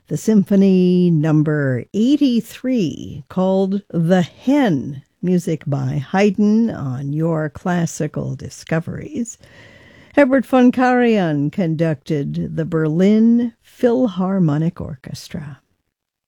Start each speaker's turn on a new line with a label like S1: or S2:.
S1: the Symphony Number 83, called The Hen, music by Haydn on Your Classical Discoveries. Herbert von Karajan conducted the Berlin Philharmonic Orchestra.